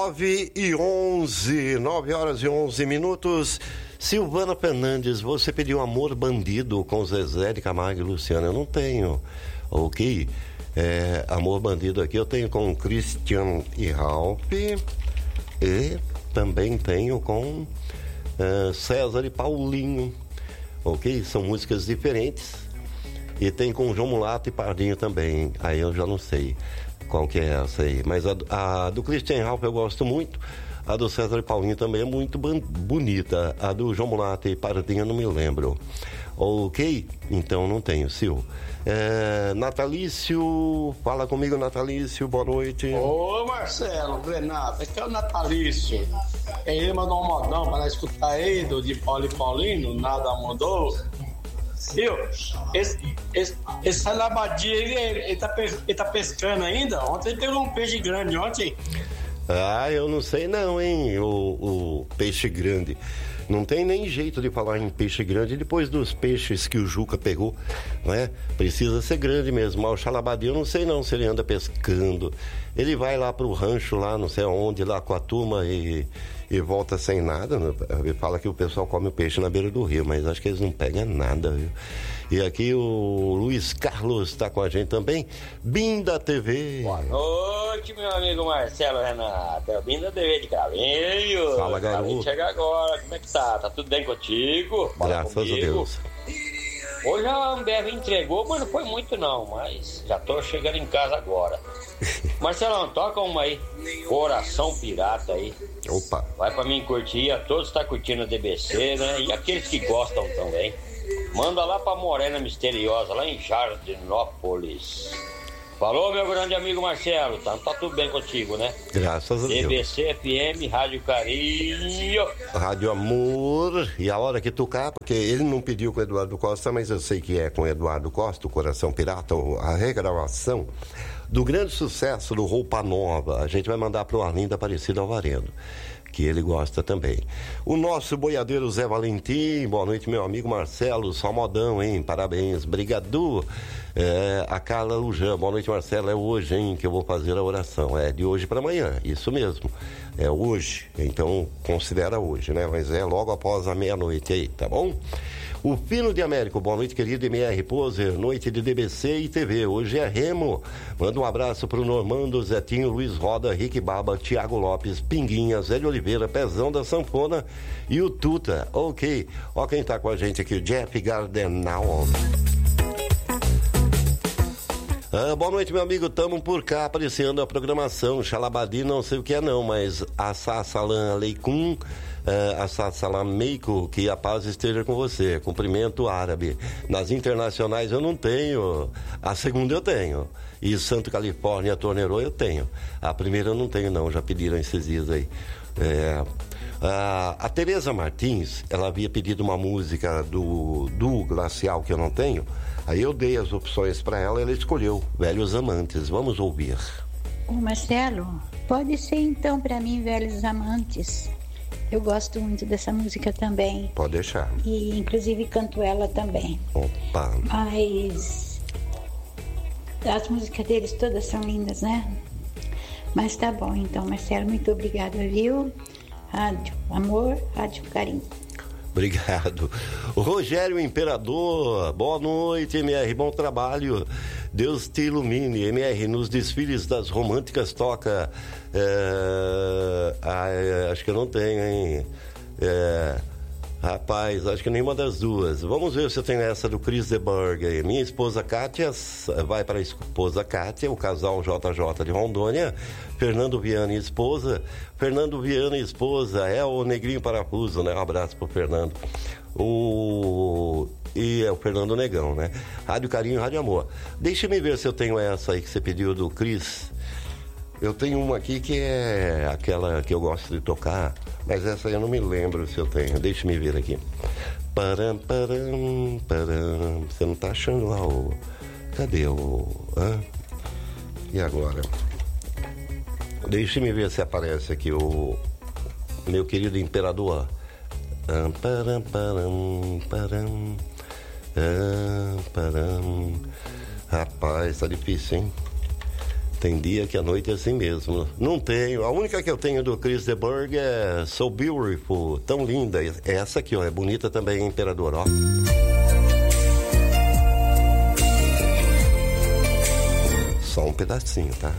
9 horas e 11 minutos. Silvana Fernandes, você pediu Amor Bandido com Zezé de Camargo e Luciano. Eu não tenho, ok? Amor Bandido aqui eu tenho com Christian e Ralph. E também tenho com César e Paulinho, ok? São músicas diferentes. E tem com João Mulato e Pardinho também. Aí eu já não sei qual que é essa aí. Mas a do Christian e Ralph eu gosto muito. A do César e Paulinho também é muito bonita. A do João Mulato e Pardinho eu não me lembro. Ok? Então não tenho, Sil. Natalício, fala comigo, Natalício, boa noite. Ô Marcelo, Renato, aqui é o Natalício. Ele mandou um modão para escutar aí de Paulo e Paulino, nada mudou. Viu? Esse Salabadia, ele tá pescando ainda? Ontem ele pegou um peixe grande, ontem. Eu não sei não, hein, o peixe grande. Não tem nem jeito de falar em peixe grande depois dos peixes que o Juca pegou, não é? Precisa ser grande mesmo. Mas o Xalabadi eu não sei não se ele anda pescando. Ele vai lá pro rancho lá, não sei aonde, lá com a turma e volta sem nada, né? Ele fala que o pessoal come o peixe na beira do rio, mas acho que eles não pegam nada, viu? E aqui o Luiz Carlos está com a gente também, Bim da TV. Boa noite, meu amigo Marcelo Renato, é o Bim da TV de Calinho. Fala, garoto. Chega agora, como é que tá? Tá tudo bem contigo? Graças a Deus. Hoje a Ambev entregou, mas não foi muito não, mas já tô chegando em casa agora. Marcelão, toca uma aí, Coração Pirata aí. Opa. Vai pra mim curtir, a todos tá curtindo a DBC, né? E aqueles que gostam também. Manda lá pra Morena Misteriosa, lá em Jardinópolis. Falou, meu grande amigo Marcelo, tá tudo bem contigo, né? Graças a Deus. DBC FM, Rádio Carinho. Rádio Amor. E a hora que tocar, porque ele não pediu com o Eduardo Costa, mas eu sei que é com o Eduardo Costa, o Coração Pirata, a regravação do grande sucesso do Roupa Nova. A gente vai mandar pro Arlindo Aparecido Alvarenga, que ele gosta também. O nosso boiadeiro Zé Valentim, boa noite, meu amigo Marcelo, só modão, hein? Parabéns, brigadu. A Carla Lujan, boa noite, Marcelo, é hoje, hein, que eu vou fazer a oração. É de hoje para amanhã, isso mesmo. É hoje, então considera hoje, né? Mas é logo após a meia-noite aí, tá bom? O Fino de Américo, boa noite, querido MR Poser, noite de DBC e TV, hoje é Remo. Manda um abraço pro Normando, Zetinho, Luiz Roda, Rick Baba, Tiago Lopes, Pinguinha, Zé de Oliveira, Pezão da Sanfona e o Tuta. Ok, ó quem tá com a gente aqui, o Jeff Gardenal. Boa noite, meu amigo, tamo por cá, apreciando a programação, Xalabadi, não sei o que é não, mas Assalamu Alaikum, Assalamu Alaikum, que a paz esteja com você, cumprimento árabe. Nas internacionais eu não tenho, a segunda eu tenho, e Santo Califórnia, Torneiro eu tenho, a primeira eu não tenho não, já pediram esses dias aí. A Tereza Martins, ela havia pedido uma música do Glacial que eu não tenho. Aí eu dei as opções para ela, ela escolheu Velhos Amantes. Vamos ouvir. Ô Marcelo, pode ser então para mim Velhos Amantes. Eu gosto muito dessa música também. Pode deixar. E inclusive canto ela também. Opa. Mas as músicas deles todas são lindas, né? Mas tá bom então, Marcelo, muito obrigada, viu? Rádio Amor, Rádio Carinho. Obrigado. O Rogério Imperador, boa noite, MR, bom trabalho. Deus te ilumine, MR, nos desfiles das românticas toca. Acho que eu não tenho, hein? Rapaz, acho que nenhuma das duas. Vamos ver se eu tenho essa do Chris de Burger. Minha esposa Kátia, vai para a esposa Kátia, o casal JJ de Rondônia. Fernando Viana e esposa. Fernando Viana e esposa é o Negrinho Parafuso, né? Um abraço pro Fernando. E é o Fernando Negão, né? Rádio Carinho, Rádio Amor. Deixa-me ver se eu tenho essa aí que você pediu do Chris. Eu tenho uma aqui que é aquela que eu gosto de tocar, mas essa aí eu não me lembro se eu tenho. Deixa-me ver aqui. Param, param, param. Você não tá achando lá o... Cadê o... E agora? Deixa-me ver se aparece aqui o meu querido Imperador. Param, param, param. Param. Rapaz, tá difícil, hein? Tem dia que a noite é assim mesmo. Não tenho. A única que eu tenho do Chris de Burgh é So Beautiful, tão linda. Essa aqui, ó, é bonita também, Imperador, ó. Só um pedacinho, tá?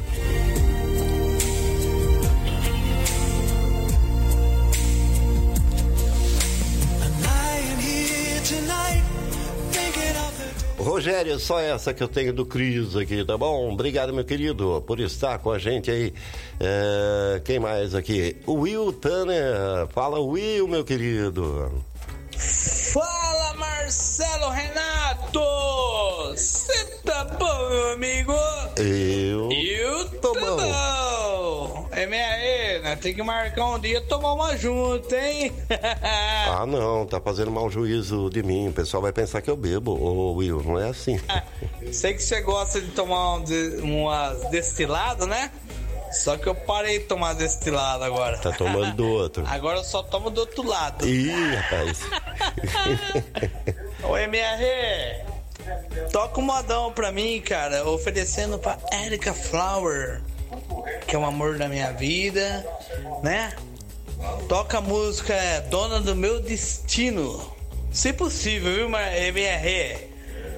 Rogério, só essa que eu tenho do Cris aqui, tá bom? Obrigado, meu querido, por estar com a gente aí. Quem mais aqui? O Will Tanner. Fala, Will, meu querido. Fala, Marcelo Renato! Você tá bom, meu amigo? Eu tô bom. É né? Tem que marcar um dia e tomar uma junta, hein? Ah, não, tá fazendo mau juízo de mim. O pessoal vai pensar que eu bebo, ô Will, não é assim. Sei que você gosta de tomar umas destiladas, né? Só que eu parei de tomar destilado agora. Tá tomando do outro. Agora eu só tomo do outro lado. Ih, rapaz. Ô, MR, toca um modão pra mim, cara, oferecendo pra Erika Flower, que é o amor da minha vida, né? Toca a música Dona do Meu Destino. Se possível, viu, MR?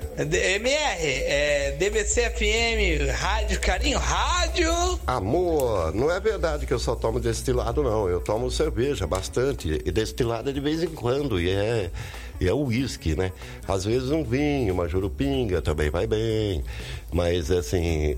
MR, DBC FM, Rádio Carinho, Rádio... Amor, não é verdade que eu só tomo destilado, não. Eu tomo cerveja bastante, e destilado de vez em quando, e é uísque, né? Às vezes um vinho, uma jurupinga também vai bem, mas assim,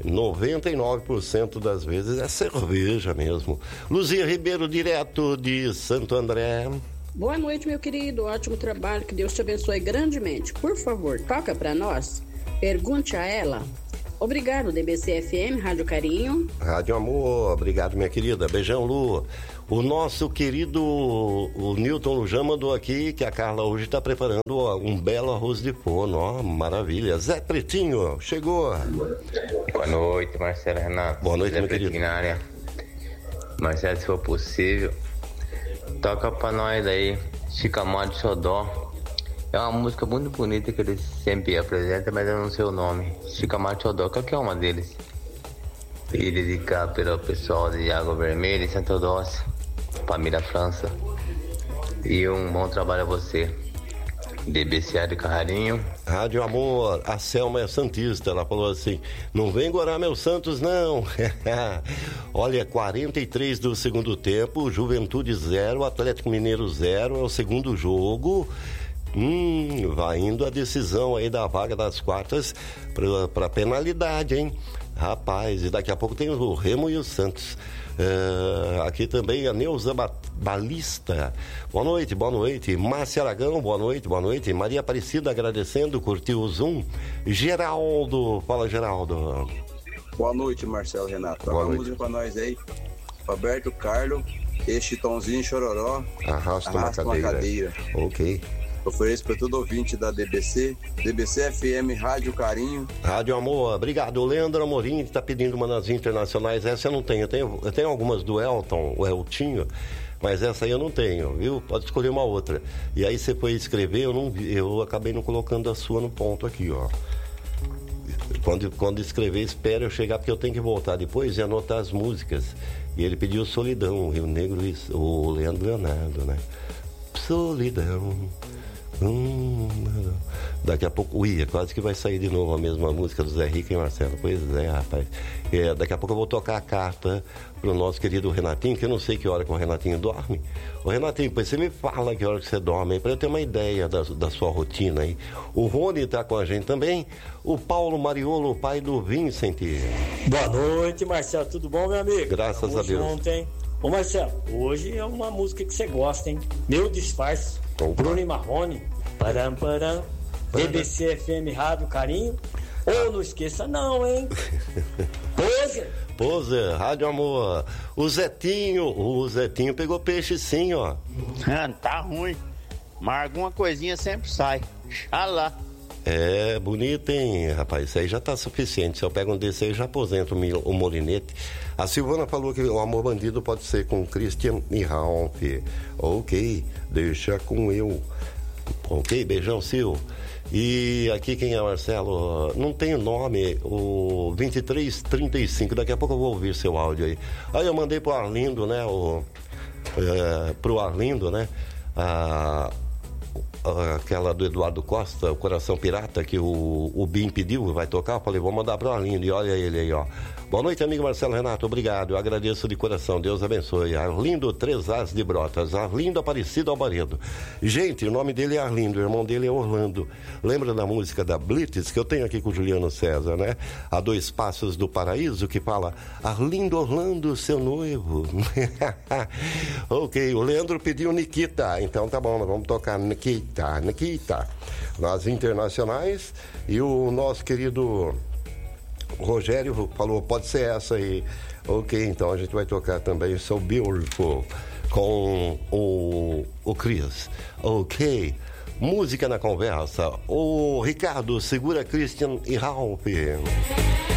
99% das vezes é cerveja mesmo. Luzia Ribeiro, direto de Santo André. Boa noite, meu querido. Ótimo trabalho. Que Deus te abençoe grandemente. Por favor, toca pra nós. Pergunte a ela. Obrigado, DBC FM, Rádio Carinho. Rádio Amor. Obrigado, minha querida. Beijão, Lu. O nosso querido o Newton Lujão mandou aqui que a Carla hoje está preparando um belo arroz de forno. Ó, maravilha. Zé Pretinho, chegou. Boa noite, Marcelo Renato. Boa noite, Zé meu Pretinho querido. Na área. Marcelo, se for possível, toca pra nós aí, Chicamado Xodó. É uma música muito bonita que eles sempre apresentam, mas eu não sei o nome. Chicamado Xodó, qual que é uma deles? E dedicar pelo pessoal de Água Vermelha e Santo Dócio, família França. E um bom trabalho a você. DBC de Carrarinho. Rádio Amor, a Selma é santista, ela falou assim, não vem gorar meus Santos não. Olha, 43 do segundo tempo, Juventude 0, Atlético Mineiro 0, é o segundo jogo. Vai indo a decisão aí da vaga das quartas para penalidade, hein? Rapaz, e daqui a pouco tem o Remo e o Santos. Aqui também a Neuza Balista. Boa noite. Márcia Aragão, boa noite. Maria Aparecida agradecendo, curtiu o Zoom. Geraldo, fala Geraldo. Boa noite, Marcelo Renato. Boa noite. Música pra nós aí. Roberto Carlos, este Tonzinho Chororó. Arrasta uma cadeira. Ok. Ofereço para todo ouvinte da DBC FM, Rádio Carinho. Rádio Amor, obrigado. O Leandro Amorim está pedindo uma nas internacionais. Essa eu não tenho. Eu tenho algumas do Elton, o Eltinho, mas essa aí eu não tenho, viu? Pode escolher uma outra. E aí você foi escrever, eu acabei não colocando a sua no ponto aqui, ó. Quando escrever, espera eu chegar, porque eu tenho que voltar depois e anotar as músicas. E ele pediu Solidão, o Rio Negro, o Leandro Leonardo, né? Solidão. Daqui a pouco, quase que vai sair de novo a mesma música do Zé Rico e Marcelo. Pois é, rapaz. Daqui a pouco eu vou tocar a carta pro nosso querido Renatinho, que eu não sei que hora que o Renatinho dorme. Ô Renatinho, depois você me fala que hora que você dorme aí, pra eu ter uma ideia da sua rotina aí. O Rony tá com a gente também. O Paulo Mariolo, pai do Vincent. Boa noite, Marcelo. Tudo bom, meu amigo? Graças a Deus. Ontem. Ô Marcelo, hoje é uma música que você gosta, hein? Meu Disfarce. Bruno e Marrone. Param. DBC FM Rádio Carinho. Ou não esqueça não, hein? Poser, Rádio Amor. O Zetinho pegou peixe sim, ó. Tá ruim. Mas alguma coisinha sempre sai. Xalá. É, bonito, hein, rapaz? Isso aí já tá suficiente. Se eu pego um desse aí, já aposento o molinete. A Silvana falou que o Amor Bandido pode ser com Christian e Ralph. Ok, deixa com eu. Ok, beijão, Sil. E aqui quem é, Marcelo? Não tem nome, o 2335. Daqui a pouco eu vou ouvir seu áudio aí. Aí eu mandei pro Arlindo, né? Pro Arlindo, né? Aquela do Eduardo Costa, o Coração Pirata, que o Bim pediu, vai tocar. Eu falei, vou mandar pro Arlindo. E olha ele aí, ó. Boa noite, amigo Marcelo Renato, obrigado, eu agradeço de coração, Deus abençoe. Arlindo 3As de Brotas, Arlindo Aparecido Alvaredo. Gente, o nome dele é Arlindo, o irmão dele é Orlando. Lembra da música da Blitz, que eu tenho aqui com o Juliano César, né? A 2 Passos do Paraíso, que fala Arlindo Orlando, seu noivo. Ok, o Leandro pediu Nikita, então tá bom, nós vamos tocar Nikita. Nas internacionais, e o nosso querido o Rogério falou, pode ser essa aí. Ok, então a gente vai tocar também So Beautiful com o Cris. Ok, música na conversa. O Ricardo, segura Christian e Ralph.